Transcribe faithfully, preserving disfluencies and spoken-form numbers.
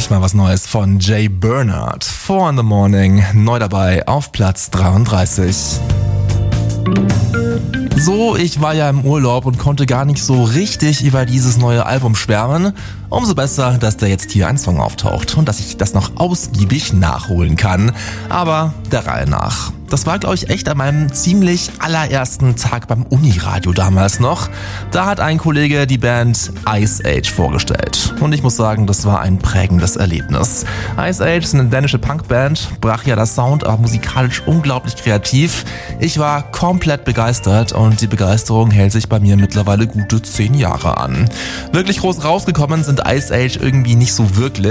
endlich mal was Neues von Jay Bernard. Four in the Morning, neu dabei auf Platz dreiunddreißig. So, ich war ja im Urlaub und konnte gar nicht so richtig über dieses neue Album schwärmen. Umso besser, dass da jetzt hier ein Song auftaucht und dass ich das noch ausgiebig nachholen kann. Aber der Reihe nach. Das war, glaube ich, echt an meinem ziemlich allerersten Tag beim Uniradio damals noch. Da hat ein Kollege die Band Ice Age vorgestellt. Und ich muss sagen, das war ein prägendes Erlebnis. Ice Age ist eine dänische Punkband, brachialer Sound, aber musikalisch unglaublich kreativ. Ich war komplett begeistert und die Begeisterung hält sich bei mir mittlerweile gute zehn Jahre an. Wirklich groß rausgekommen sind Ice Age irgendwie nicht so wirklich.